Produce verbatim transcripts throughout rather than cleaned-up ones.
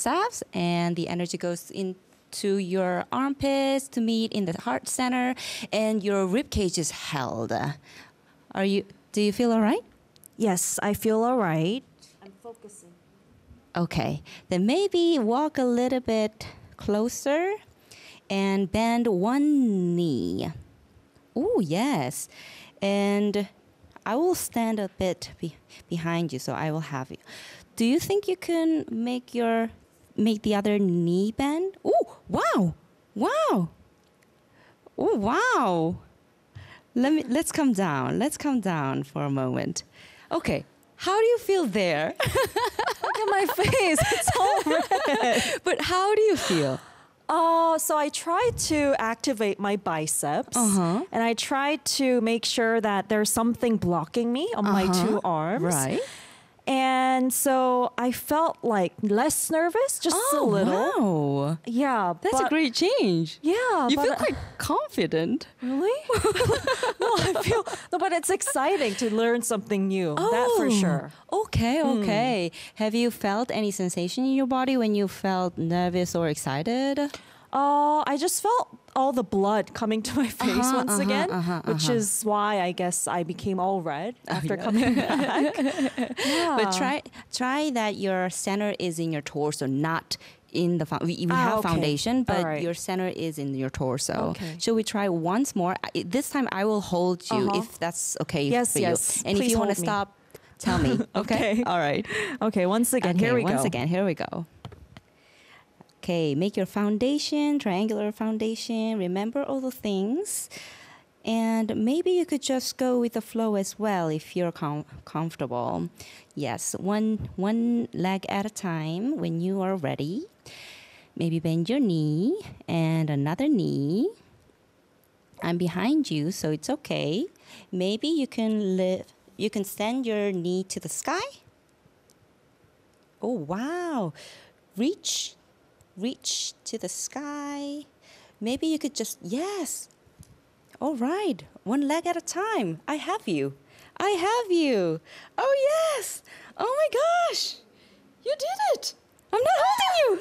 biceps, and the energy goes into your armpits to meet in the heart center, and your rib cage is held. Are you? Do you feel all right? Yes, I feel all right. I'm focusing. Okay, then maybe walk a little bit closer and bend one knee. Oh, yes. And I will stand a bit be- behind you, so I will have you. Do you think you can make your make the other knee bend? Oh, wow. Wow. Oh, wow. Let me let's come down. Let's come down for a moment. Okay. How do you feel there? Look at my face. It's all red. But how do you feel? Uh, so I try to activate my biceps, Uh-huh. and I try to make sure that there's something blocking me on my Uh-huh. two arms. Right. And so I felt like less nervous, just a little. Wow. Yeah. That's but, a great change. Yeah. You but, feel quite confident. Really? No, I feel no, but it's exciting to learn something new. That for sure. Okay, okay. Have you felt any sensation in your body when you felt nervous or excited? Uh, I just felt all the blood coming to my face Uh-huh, once uh-huh, again, uh-huh, which uh-huh. is why I guess I became all red after yeah. coming back. Yeah. But try try that your center is in your torso, not in the fo- we, we Ah, have okay. foundation, but All right. your center is in your torso. Okay. Shall we try once more? I- This time I will hold you Uh-huh. if that's okay Yes, for yes. you. And if Please you want to hold me. stop, tell me. Okay. Okay. All right. Okay, once again, Okay, here we once go. again, here we go. Okay, make your foundation, triangular foundation. Remember all the things. And maybe you could just go with the flow as well if you're com- comfortable. Yes, one one leg at a time when you are ready. Maybe bend your knee and another knee. I'm behind you, so it's okay. Maybe you can lift, you can send your knee to the sky. Oh, wow. Reach, reach to the sky. Maybe you could just, yes. All right, one leg at a time. I have you. I have you. Oh, yes. Oh, my gosh. You did it. I'm not holding you.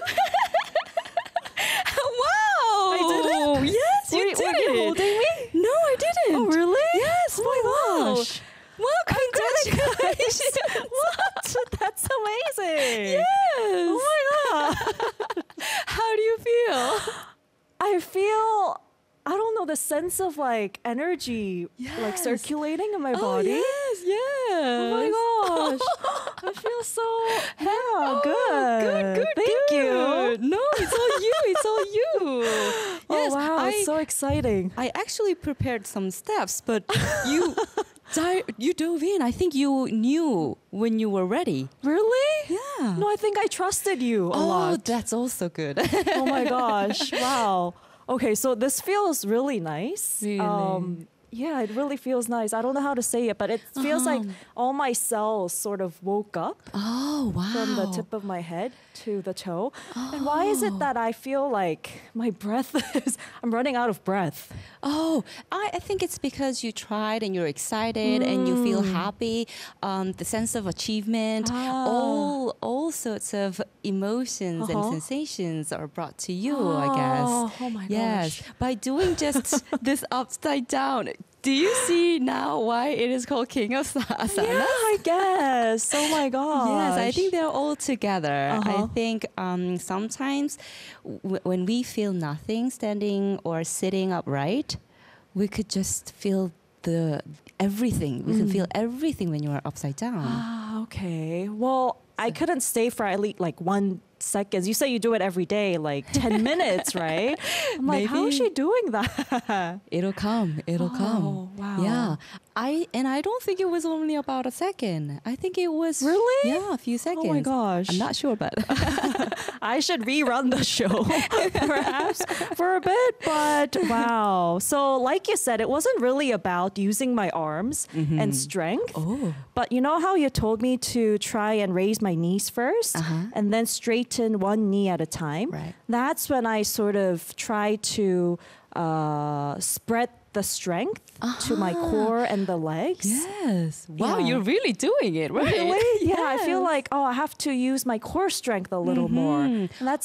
Wow. I did it? Yes, you Were- did were it. you holding me? No, I didn't. Oh, really? Yes. Oh my wow. gosh. Wow, congratulations. What? That's amazing. Yes. Oh my God. How do you feel? I feel, I don't know, the sense of like energy like Yes. circulating in my Oh, body. yes, yes. Oh my gosh. I feel so yeah, Oh, good. Good, good, Thank good. you. No, it's all you. It's all you. Yes, Oh wow, I, it's so exciting. I actually prepared some steps, but you di- you dove in. I think you knew when you were ready. Really? Yeah. No, I think I trusted you a oh, lot. that's also good. Oh my gosh. Wow. Okay, so this feels really nice. Really? Um, yeah, it really feels nice. I don't know how to say it, but it feels like all my cells sort of woke up Oh, wow. from the tip of my head to the toe. And why is it that I feel like my breath is, I'm running out of breath? Oh, I, I think it's because you tried and you're excited and you feel happy. Um, the sense of achievement, Ah. all all sorts of emotions and Uh-huh. sensations are brought to you. I guess. Oh, oh my Yes, gosh. by doing just this upside down. Do you see now why it is called King of Asanas? Yeah, I guess. Oh my gosh. Yes, I think they're all together. I Uh-huh. think um, sometimes w- when we feel nothing standing or sitting upright, we could just feel the everything. We can feel everything when you are upside down. Ah, okay. Well, I couldn't stay for at least like one second. You say you do it every day, like ten minutes, right? I'm like, how is Maybe- she doing that? It'll come. It'll Oh, come. wow. Yeah. I and I don't think it was only about a second. I think it was Really? Yeah, a few seconds. Oh my gosh. I'm not sure, but I should rerun the show perhaps for a bit, but wow. So like you said, it wasn't really about using my arms and strength. Oh. But you know how you told me to try and raise my knees 1st Uh-huh. and then straighten one knee at a time? Right. That's when I sort of try to uh, spread the strength to my core and the legs. Yes. Wow, Yeah. you're really doing it, right? Really? Yeah, I feel Yes. like, oh, I have to use my core strength a little more. And that's